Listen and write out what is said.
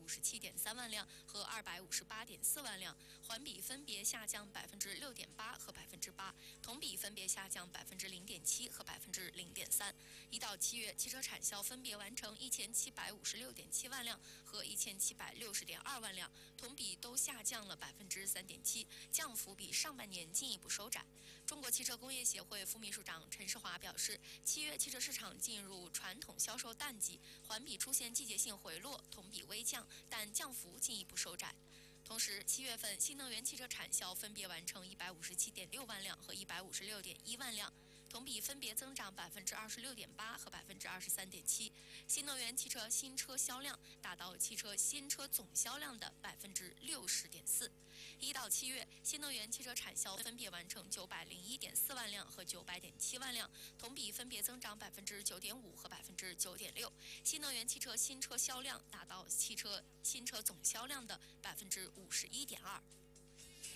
157.3万辆和258.4万辆，环比分别下降6.8%和8%，同比分别下降0.7%和0.3%。1到7月，汽车产销分别完成1756.7万辆和1760.2万辆，同比都下降了3.7%，降幅比上半年进一步收窄。中国汽车工业协会副秘书长陈世华表示，7月汽车市场进入传统销售淡季，环比出现季节性回落，同比微降，但降幅进一步收窄。同时，7月份新能源汽车产销分别完成157.6万辆和156.1万辆，同比分别增长26.8%和23.7%。新能源汽车新车销量达到汽车新车总销量的60.4%。1到7月，新能源汽车产销分别完成901.4万辆和900.7万辆，同比分别增长9.5%和9.6%。新能源汽车新车销量达到汽车新车总销量的51.2%。